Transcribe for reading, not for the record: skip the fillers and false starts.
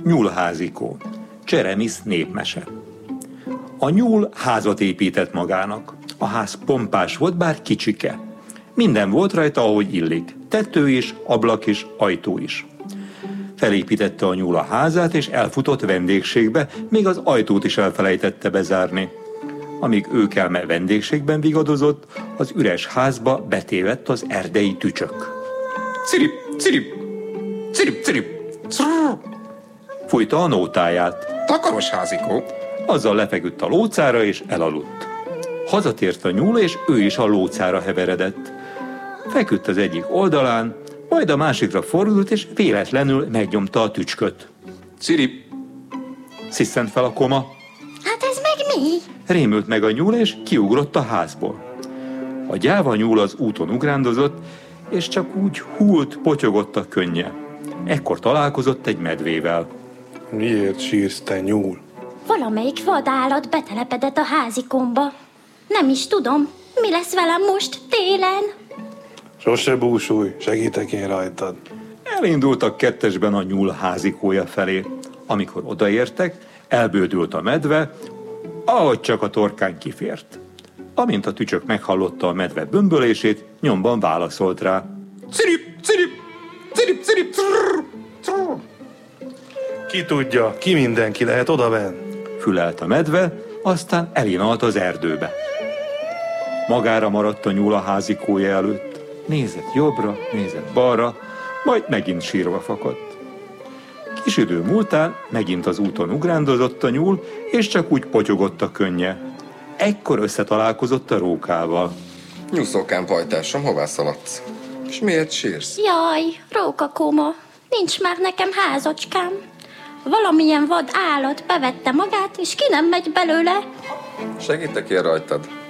Nyúlházikó. Cseremisz népmese. A nyúl házat épített magának. A ház pompás volt, bár kicsike. Minden volt rajta, ahogy illik. Tető is, ablak is, ajtó is. Felépítette a nyúl a házát, és elfutott vendégségbe, még az ajtót is elfelejtette bezárni. Amíg őkelme vendégségben vigadozott, az üres házba betévedt az erdei tücsök. Cirip, cirip, cirip, cirip, cirip. Fújta a nótáját. Takaros házikó. Azzal lefeküdt a lócára, és elaludt. Hazatért a nyúl, és ő is a lócára heveredett. Feküdt az egyik oldalán, majd a másikra fordult, és véletlenül megnyomta a tücsköt. Cirip. Sziszent fel a koma. Hát ez meg mi? Rémült meg a nyúl, és kiugrott a házból. A gyáva nyúl az úton ugrándozott, és csak úgy hult, potyogott a könnye. Ekkor találkozott egy medvével. Miért sírsz, te nyúl? Valamelyik vadállat betelepedett a házikomba. Nem is tudom, mi lesz velem most télen. Sose búsulj, segítek én rajtad. Elindultak kettesben a nyúl házikója felé. Amikor odaértek, elbődült a medve, ahogy csak a torkán kifért. Amint a tücsök meghallotta a medve bömbölését, nyomban válaszolt rá. Cirip, cirip, cirip, cirip, cirip, cirip. Ki tudja, ki mindenki lehet odavenn? Fülelt a medve, aztán elinalt az erdőbe. Magára maradt a nyúl a házikója előtt. Nézett jobbra, nézett balra, majd megint sírva fakadt. Kis idő múltán megint az úton ugrándozott a nyúl, és csak úgy potyogott a könnye. Ekkor összetalálkozott a rókával. Nyúszókám, pajtásom, hová szaladsz? És miért sírsz? Jaj, rókakoma, nincs már nekem házacskám. Valamilyen vad állat bevette magát, és ki nem megy belőle. Segítek én rajtad.